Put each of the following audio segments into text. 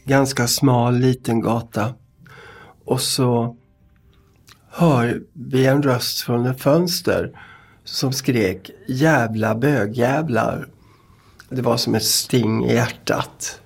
ganska smal liten gata. Och så hör vi en röst från ett fönster som skrek jävla bögjävlar. Det var som ett sting i hjärtat.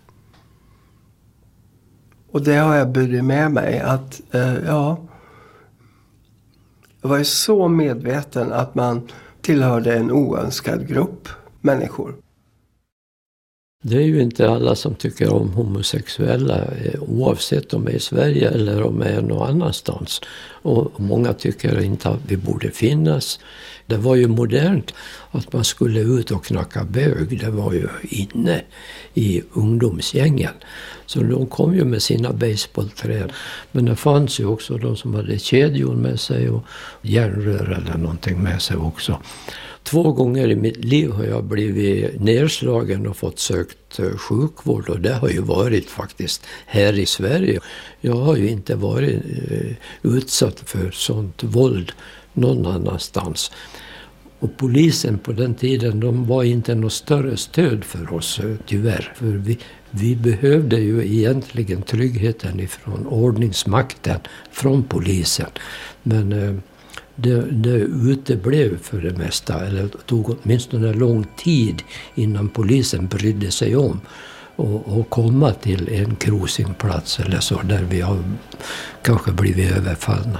Och det har jag burit med mig att jag var ju så medveten att man tillhörde en oönskad grupp människor. Det är ju inte alla som tycker om homosexuella, oavsett om de är i Sverige eller om de är någon annanstans. Och många tycker inte att vi borde finnas. Det var ju modernt att man skulle ut och knacka bög. Det var ju inne i ungdomsgängen. Så de kom ju med sina baseballträd. Men det fanns ju också de som hade kedjor med sig och järnrör eller någonting med sig också. 2 gånger i mitt liv har jag blivit nedslagen och fått sökt sjukvård, och det har ju varit faktiskt här i Sverige. Jag har ju inte varit utsatt för sånt våld någon annanstans. Och polisen på den tiden, de var inte något större stöd för oss tyvärr. För vi behövde ju egentligen tryggheten ifrån ordningsmakten, från polisen. Men det uteblev för det mesta, eller tog åtminstone lång tid innan polisen brydde sig om och komma till en cruisingplats eller så, där vi har kanske blivit överfallna.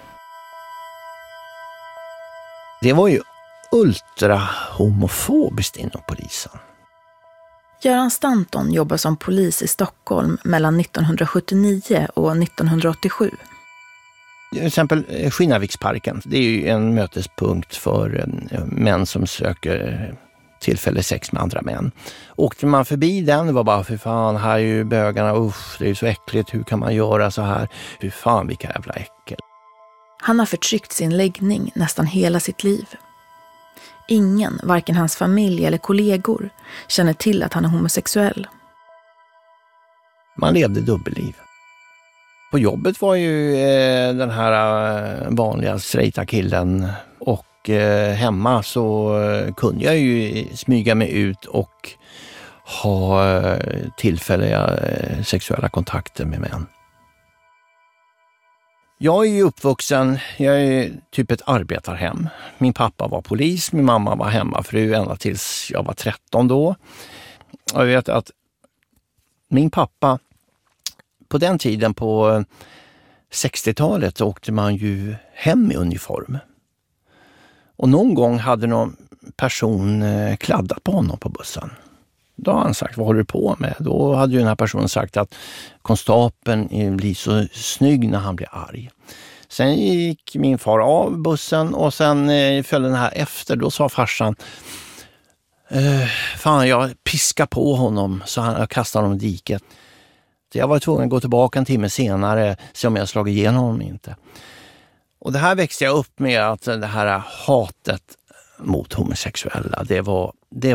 Det var ju ultra homofobiskt inom polisen. Göran Stanton jobbar som polis i Stockholm mellan 1979 och 1987. Till exempel Skinnarviksparken, det är ju en mötespunkt för män som söker tillfälle sex med andra män. Åkte man förbi den, det var bara för fan, här är ju bögarna, usch, det är ju så äckligt, hur kan man göra så här? Hur fan, vilka jävla äckel. Han har förtryckt sin läggning nästan hela sitt liv. Ingen, varken hans familj eller kollegor, känner till att han är homosexuell. Man levde dubbelliv. På jobbet var ju den här vanliga straighta killen, och hemma så kunde jag ju smyga mig ut och ha tillfälliga sexuella kontakter med män. Jag är ju uppvuxen, jag är typ ett arbetarhem. Min pappa var polis, min mamma var hemmafru ända tills jag var 13 då. Jag vet att min pappa, på den tiden på 60-talet, så åkte man ju hem i uniform. Och någon gång hade någon person kladdat på honom på bussen. Då har han sagt, vad håller du på med? Då hade ju den här personen sagt att konstapeln blir så snygg när han blir arg. Sen gick min far av bussen och sen följde den här efter. Då sa farsan, fan jag piskar på honom så jag kastar honom i diket. Jag var tvungen att gå tillbaka en timme senare, se om jag slagit igenom honom inte. Och det här växte jag upp med, att det här hatet mot homosexuella, det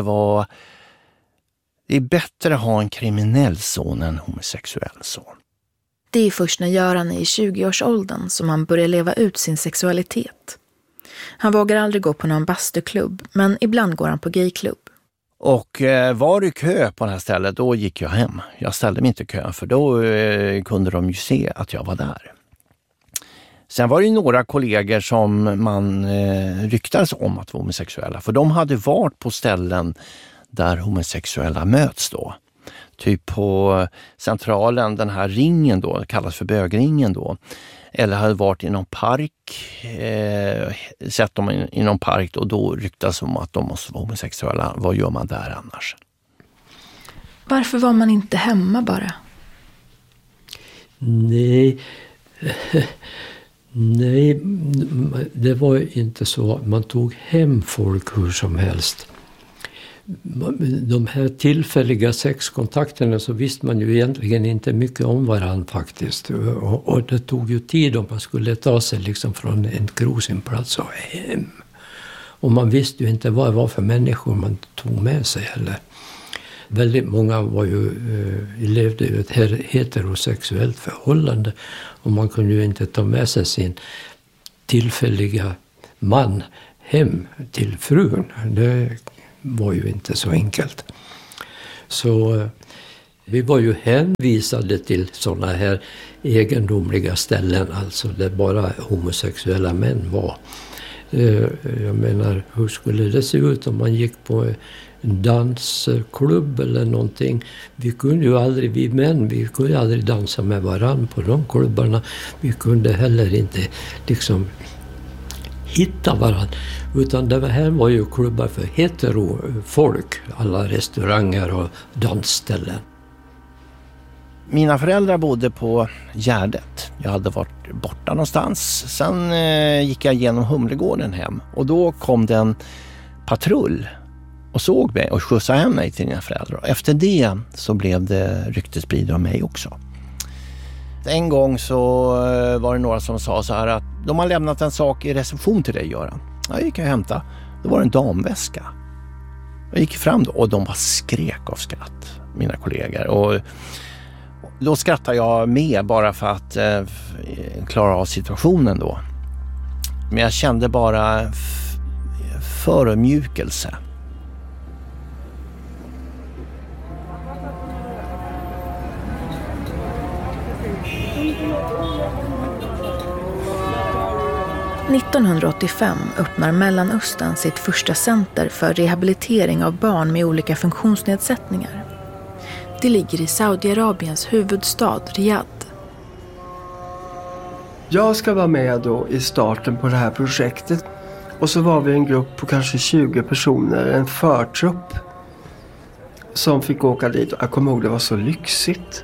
är bättre att ha en kriminell son än en homosexuell son. Det är först när Göran är i 20-årsåldern som han börjar leva ut sin sexualitet. Han vågar aldrig gå på någon bastuklubb, men ibland går han på gayklubb. Och var det kö på det här stället, då gick jag hem. Jag ställde mig inte i kön, för då kunde de ju se att jag var där. Sen var det ju några kollegor som man ryktades om att vara homosexuella. För de hade varit på ställen där homosexuella möts då. Typ på Centralen, den här ringen då, kallas för bögringen då. Eller hade varit i någon park, sett dem i någon park, och då ryktas om att de måste vara homosexuella. Vad gör man där annars? Varför var man inte hemma bara? Nej, det var inte så att man tog hem folk hur som helst. De här tillfälliga sexkontakterna, så visste man ju egentligen inte mycket om varandra faktiskt. Och det tog ju tid om man skulle ta sig liksom från en cruisingplats och hem. Och man visste ju inte vad det var för människor man tog med sig heller. Väldigt många levde ju ett heterosexuellt förhållande, och man kunde ju inte ta med sig sin tillfälliga man hem till frun. Det var ju inte så enkelt. Så Vi var ju hänvisade till sådana här egendomliga ställen, alltså där bara homosexuella män var. Jag menar, hur skulle det se ut om man gick på en dansklubb eller någonting? Vi kunde ju aldrig dansa med varann på de klubbarna. Vi kunde heller inte liksom hitta varann. Utan det här var ju klubbar för heterofolk, alla restauranger och dansställen. Mina föräldrar bodde på Gärdet. Jag hade varit borta någonstans. Sen gick jag genom Humlegården hem. Och då kom det en patrull och såg mig och skjutsade hem mig till mina föräldrar. Efter det så blev det ryktesspridning om mig också. En gång så var det några som sa så här att de har lämnat en sak i reception till dig, Göran. Jag gick och hämtade. Det var en damväska. Jag gick fram då och de bara skrek av skratt, mina kollegor. Och då skrattade jag med bara för att klara av situationen då. Men jag kände bara förödmjukelse. –1985 öppnar Mellanöstern sitt första center för rehabilitering av barn med olika funktionsnedsättningar. Det ligger i Saudiarabiens huvudstad Riyadh. Jag ska vara med då i starten på det här projektet. Och så var vi en grupp på kanske 20 personer, en förtrupp som fick åka dit. Jag kommer ihåg, det var så lyxigt.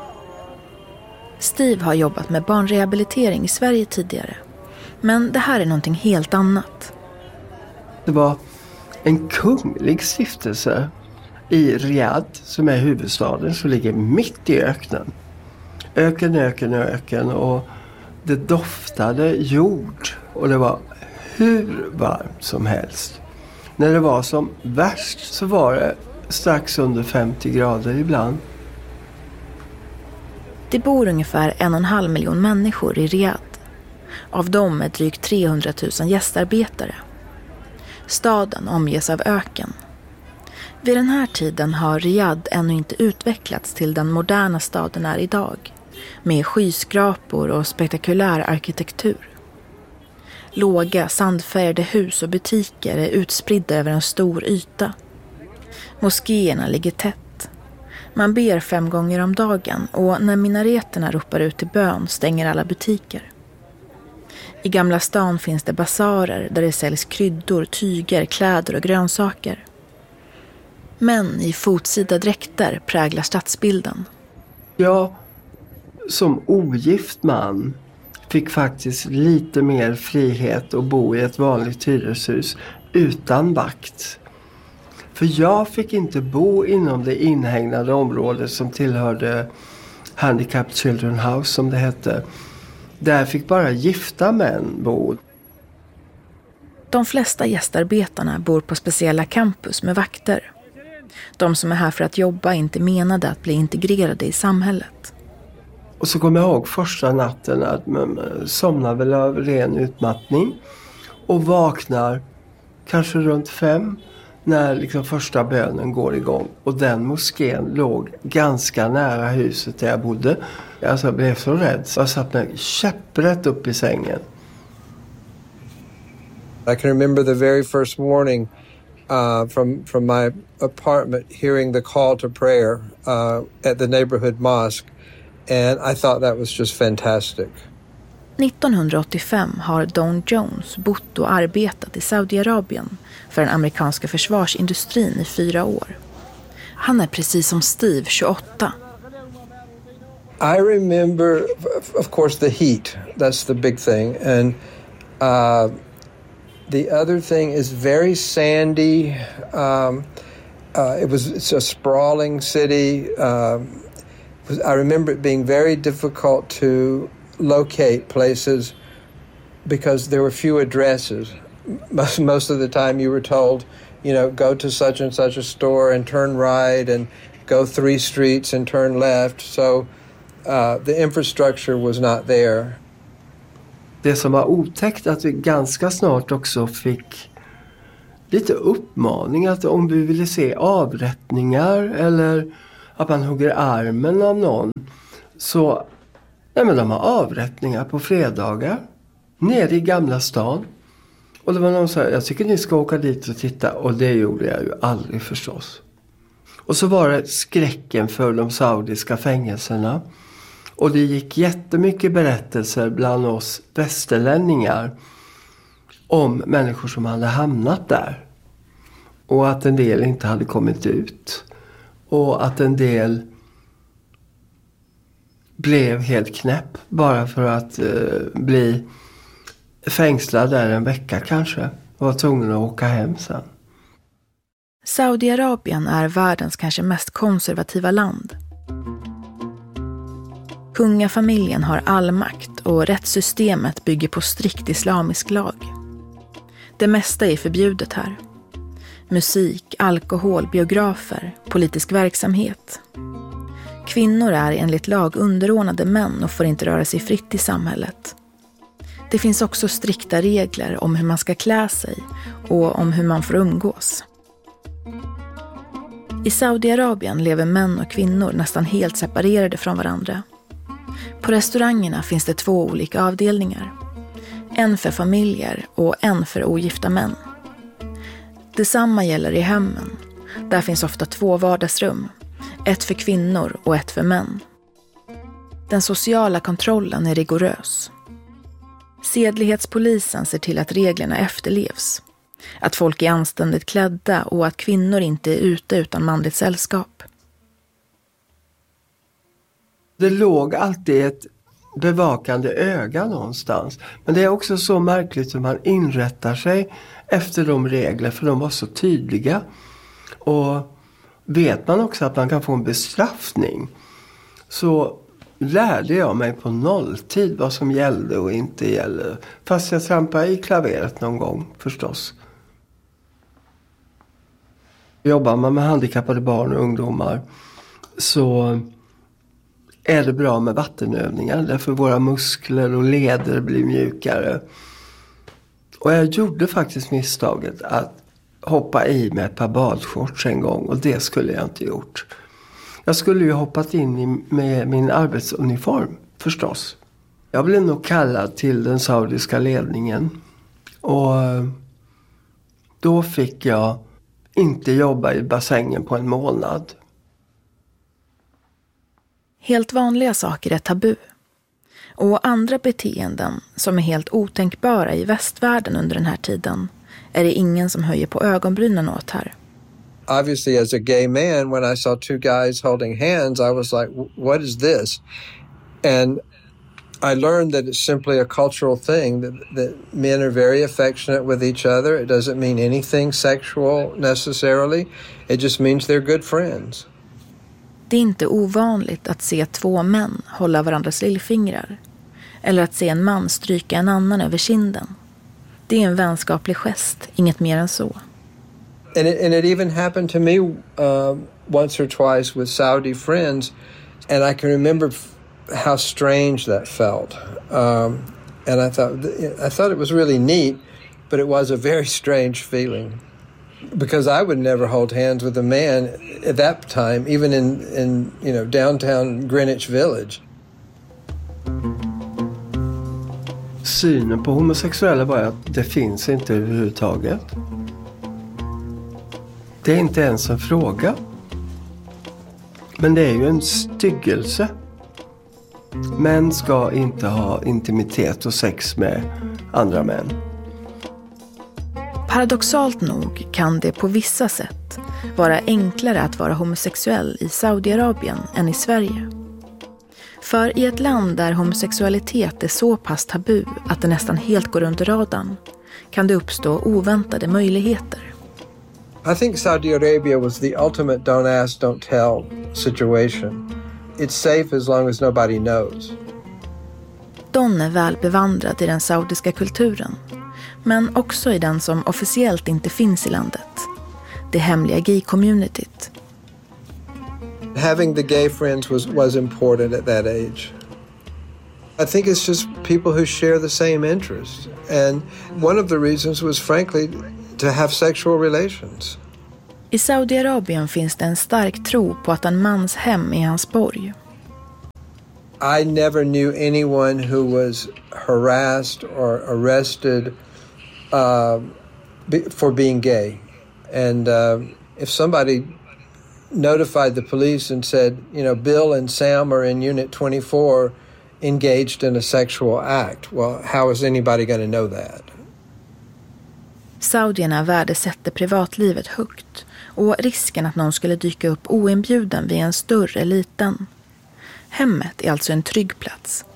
Steve har jobbat med barnrehabilitering i Sverige tidigare. Men det här är någonting helt annat. Det var en kunglig stiftelse i Riyadh som är huvudstaden, som ligger mitt i öknen. Öken och det doftade jord och det var hur varmt som helst. När det var som värst så var det strax under 50 grader ibland. Det bor ungefär 1,5 miljon människor i Riyadh. Av dem är drygt 300 000 gästarbetare. Staden omges av öken. Vid den här tiden har Riyadh ännu inte utvecklats till den moderna staden är idag, med skyskrapor och spektakulär arkitektur. Låga, sandfärgade hus och butiker är utspridda över en stor yta. Moskéerna ligger tätt. Man ber 5 gånger om dagen och när minareterna ropar ut till bön stänger alla butiker. I Gamla stan finns det basarer där det säljs kryddor, tyger, kläder och grönsaker. Män i fotsida dräkter präglar stadsbilden. Jag som ogift man fick faktiskt lite mer frihet att bo i ett vanligt hyreshus utan vakt. För jag fick inte bo inom det inhägnade området som tillhörde Handicap Children House som det hette. Där fick bara gifta män bo. De flesta gästarbetarna bor på speciella campus med vakter. De som är här för att jobba är inte menade att bli integrerade i samhället. Och så kommer jag ihåg första natten att man somnar väl av ren utmattning och vaknar kanske runt 5 när liksom första bönen går igång. Och den moskén låg ganska nära huset där jag bodde. Alltså jag blev så rädd så jag satt mig käpprätt upp i sängen. I can remember the very first morning from my apartment hearing the call to prayer at the neighborhood mosque, and I thought that was just fantastic. 1985 har Don Jones bott och arbetat i Saudiarabien för den amerikanska försvarsindustrin i 4 år. Han är precis som Steve 28. I remember, of course, the heat. That's the big thing. And the other thing is very sandy. It's a sprawling city. I remember it being very difficult to locate places because there were few addresses. Most of the time you were told, go to such and such a store and turn right and go 3 streets and turn left. So the infrastructure was not there. Det som var otäckt att vi ganska snart också fick lite uppmaning att om vi ville se avrättningar eller att man hugger armen av någon. Så men de har avrättningar på fredagar. Nere i Gamla stan. Och det var någon som sa, jag tycker ni ska åka dit och titta. Och det gjorde jag ju aldrig förstås. Och så var det skräcken för de saudiska fängelserna. Och det gick jättemycket berättelser bland oss västerlänningar om människor som hade hamnat där. Och att en del inte hade kommit ut. Och att en del blev helt knäpp bara för att bli fängslad där en vecka kanske. Och var tvungen att åka hem sen. Saudiarabien är världens kanske mest konservativa land. Kungafamiljen har all makt och rättssystemet bygger på strikt islamisk lag. Det mesta är förbjudet här. Musik, alkohol, biografer, politisk verksamhet. Kvinnor är enligt lag underordnade män och får inte röra sig fritt i samhället. Det finns också strikta regler om hur man ska klä sig och om hur man får umgås. I Saudiarabien lever män och kvinnor nästan helt separerade från varandra. På restaurangerna finns det 2 olika avdelningar. En för familjer och en för ogifta män. Detsamma gäller i hemmen. Där finns ofta 2 vardagsrum. Ett för kvinnor och ett för män. Den sociala kontrollen är rigorös. Sedlighetspolisen ser till att reglerna efterlevs. Att folk är anständigt klädda och att kvinnor inte är ute utan manligt sällskap. Det låg alltid ett bevakande öga någonstans. Men det är också så märkligt hur man inrättar sig efter de regler, för de var så tydliga. Och vet man också att man kan få en bestraffning, så lärde jag mig på nolltid vad som gällde och inte gällde. Fast jag trampade i klaveret någon gång förstås. Jobbar man med handikappade barn och ungdomar så är det bra med vattenövningar. Därför våra muskler och leder blir mjukare. Och jag gjorde faktiskt misstaget att hoppa i med ett par badshorts en gång. Och det skulle jag inte gjort. Jag skulle ju hoppat in med min arbetsuniform förstås. Jag blev nog kallad till den saudiska ledningen. Och då fick jag inte jobba i bassängen på en månad. Helt vanliga saker är tabu. Och andra beteenden som är helt otänkbara i västvärlden under den här tiden är det ingen som höjer på ögonbrynen åt här. Obviously, as a gay man, when I saw 2 guys holding hands, I was like, what is this? And I learned that it's simply a cultural thing, that men are very affectionate with each other. It doesn't mean anything sexual necessarily. It just means they're good friends. Det är inte ovanligt att se 2 män hålla varandras lillfingrar. Eller att se en man stryka en annan över kinden. Det är en vänskaplig gest, inget mer än så. And it even happened to me once or twice with Saudi friends. And I can remember how strange that felt. And I thought it was really neat, but it was a very strange feeling. Because I would never hold hands with a man at that time, even in downtown Greenwich Village. Synen på homosexuella var att det finns inte överhuvudtaget. Det är inte ens en fråga. Men det är ju en styggelse. Män ska inte ha intimitet och sex med andra män. Paradoxalt nog kan det på vissa sätt vara enklare att vara homosexuell i Saudiarabien än i Sverige. För i ett land där homosexualitet är så pass tabu att det nästan helt går under radarn kan det uppstå oväntade möjligheter. I think Saudi Arabia was the ultimate don't ask, don't tell situation. It's safe as long as nobody knows. Don är väl bevandrad i den saudiska kulturen, men också i den som officiellt inte finns i landet. Det hemliga gay-communityt. Having the gay friends was important at that age. I think it's just people who share the same interests. And one of the reasons was frankly to have sexual relations. I Saudiarabien finns det en stark tro på att en mans hem är hans borg. I never knew anyone who was harassed or arrested for being gay. And if somebody notified the police and said, Bill and Sam are in Unit 24 engaged in a sexual act, well, how is anybody going to know that? Saudierna värdesätter privatlivet högt och risken att någon skulle dyka upp oinbjuden vid en större liten. Hemmet är alltså en trygg plats.